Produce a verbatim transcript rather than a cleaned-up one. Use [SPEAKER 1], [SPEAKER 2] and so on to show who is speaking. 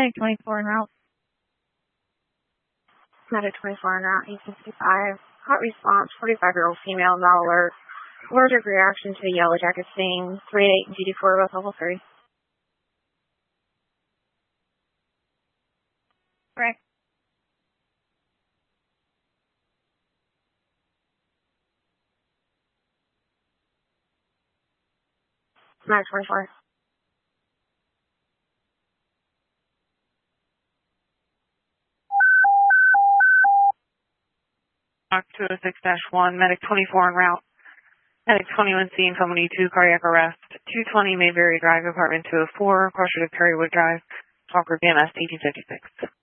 [SPEAKER 1] Medic twenty-four en route.
[SPEAKER 2] Medic twenty-four en route, eight sixty-five. Hot response, forty-five-year-old female, not alert. Allergic reaction to the yellow jacket sting. three eight and G D four, both level three.
[SPEAKER 1] Correct.
[SPEAKER 2] Medic twenty-four.
[SPEAKER 3] two oh six dash one, Medic twenty-four en route. Medic twenty-one seeing someone E two, cardiac arrest. two twenty Mayberry Drive, apartment two oh four, Crusher to Perrywood Drive, Talker B M S eighteen fifty-six.